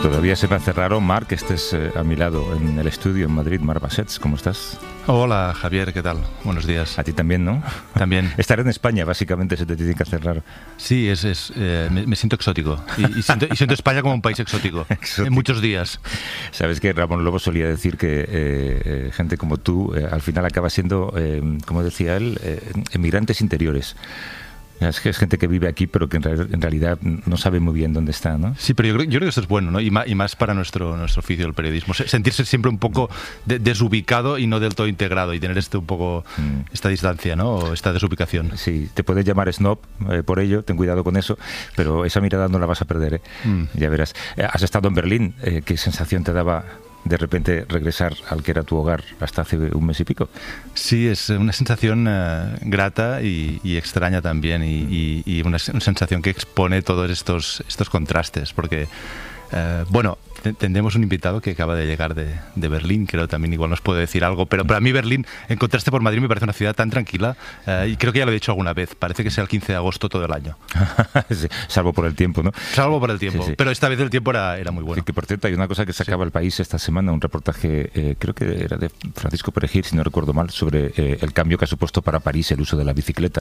Todavía se me hace raro, Marc, que estés a mi lado en el estudio en Madrid. Marc Bassets, ¿cómo estás? Hola, Javier, ¿qué tal? Buenos días. A ti también, ¿no? También. Estar en España, básicamente, se te tiene que hacer raro. Sí, me siento exótico. Y siento España como un país exótico. En muchos días. Sabes que Ramón Lobo solía decir que gente como tú al final acaba siendo, como decía él, emigrantes interiores. Es que es gente que vive aquí, pero que en realidad no sabe muy bien dónde está, ¿no? Sí, pero yo creo que eso es bueno, ¿no? Y más para nuestro oficio del periodismo. Sentirse siempre un poco desubicado y no del todo integrado, y tener un poco esta distancia, ¿no? O esta desubicación. Sí, te puedes llamar snob por ello, ten cuidado con eso, pero esa mirada no la vas a perder, ¿eh? Ya verás. Has estado en Berlín, ¿qué sensación te daba de repente regresar al que era tu hogar hasta hace un mes y pico? Sí, es una sensación grata y extraña también, y una sensación que expone todos estos contrastes, porque bueno, tendremos un invitado que acaba de llegar de Berlín, creo también igual nos puede decir algo, pero para mí Berlín, en contraste por Madrid, me parece una ciudad tan tranquila, y creo que ya lo he dicho alguna vez, parece que sea el 15 de agosto todo el año. Sí, salvo por el tiempo, ¿no? Salvo por el tiempo, sí. Pero esta vez el tiempo era muy bueno. Sí, que por cierto, hay una cosa que sacaba El País esta semana, un reportaje, creo que era de Francisco Perejil, si no recuerdo mal, sobre el cambio que ha supuesto para París el uso de la bicicleta.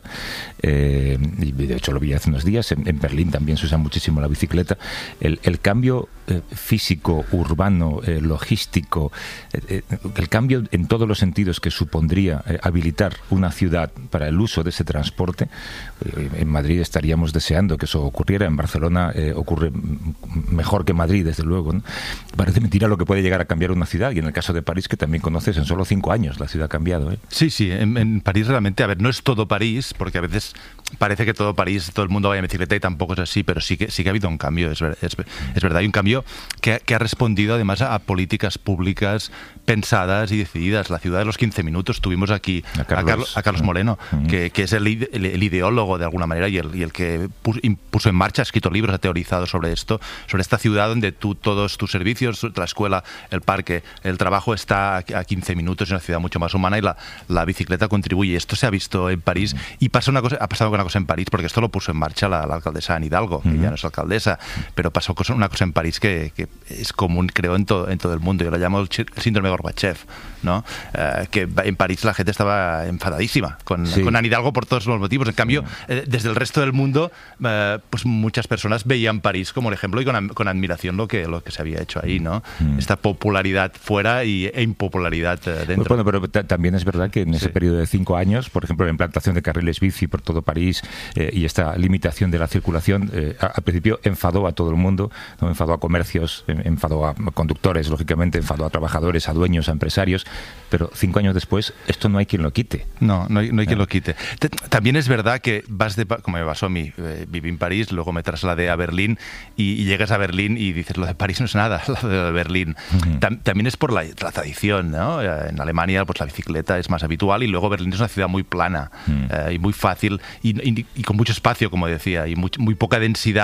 Y de hecho lo vi hace unos días, en Berlín también se usa muchísimo la bicicleta. El cambio físico, urbano, logístico, el cambio en todos los sentidos que supondría habilitar una ciudad para el uso de ese transporte. En Madrid estaríamos deseando que eso ocurriera, en Barcelona ocurre mejor que en Madrid, desde luego, ¿no? Parece mentira lo que puede llegar a cambiar una ciudad, y en el caso de París, que también conoces, en solo 5 años la ciudad ha cambiado, ¿eh? Sí, en París realmente, a ver, no es todo París, porque a veces parece que todo París, todo el mundo vaya en bicicleta, y tampoco es así, pero sí que ha habido un cambio, es verdad, hay un cambio que ha respondido además a políticas públicas pensadas y decididas. La ciudad de los 15 minutos, tuvimos aquí a Carlos Moreno, que es el ideólogo de alguna manera, y el que puso en marcha, ha escrito libros, ha teorizado sobre esto, sobre esta ciudad donde todos tus servicios, la escuela, el parque, el trabajo está a 15 minutos, es una ciudad mucho más humana, y la bicicleta contribuye. Esto se ha visto en París, y ha pasado una cosa en París, porque esto lo puso en marcha la alcaldesa Anne Hidalgo, que ya no es alcaldesa, pero pasó una cosa en París que es común, creo, en todo el mundo. Yo lo llamo el síndrome Gorbachev, ¿no? Que en París la gente estaba enfadadísima con Anne Hidalgo por todos los motivos. En cambio, desde el resto del mundo, pues muchas personas veían París como el ejemplo, y con admiración lo que se había hecho ahí, ¿no? Esta popularidad fuera e impopularidad dentro. Bueno, pero también es verdad que en ese periodo de 5 años, por ejemplo, la implantación de carriles bici por todo París, y esta limitación de la circulación, al principio enfadó a todo el mundo, ¿no? Enfadó a comercios, enfadó a conductores, lógicamente, enfadó a trabajadores, a dueños, a empresarios, pero 5 años después esto no hay quien lo quite. No hay quien lo quite. También es verdad que como me pasó a mí, viví en París, luego me trasladé a Berlín, y llegas a Berlín y dices, lo de París no es nada, lo de Berlín. También es por la tradición, ¿no? En Alemania pues la bicicleta es más habitual, y luego Berlín es una ciudad muy plana, y muy fácil, y con mucho espacio, como decía, y muy poca densidad